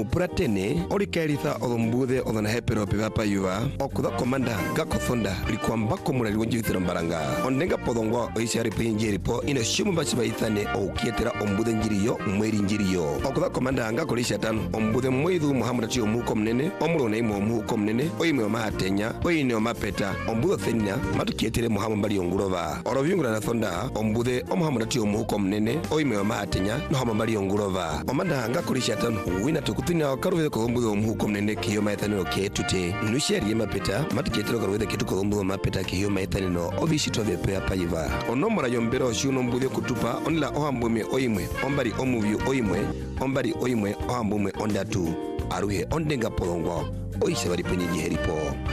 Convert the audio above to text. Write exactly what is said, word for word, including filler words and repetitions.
mu pratene orikeritha odombuthe odona hepero pivapa yuva okutha komanda gakothonda likwamba komurari wonjithira mbaranga ondenga podongwa oisiari pinjiripo ina shumu bachibaithane okietera ombuthe njiriyo mweri njiriyo okutha komanda ngakolisha tano ombuthe mwithu muhamura tio muko mnene omurona imo muko mnene oimwe mahatenya oine omapeta ombutho thenia matukietere muhamu mbali ongurova orovyungura na thonda ombuthe omuhamura tio muko mnene oimwe mahatenya no hama mbali ongurova omanda ngakolisha tano wina tukutina karuvithe kombuthe omuko mnene kiyo maithaniro ketute nusheri mapeta matukietere karuvithe kitu kombuthe mapeta kiyo maithaniro obishito vepe apayiva onomora yombero shuno mbuthe kutupa onla ohambumwe oimwe ombari omuvyu oimwe ombari oimwe ohambumwe ondatu aruhe ondenga polongo oise bari penye heripo.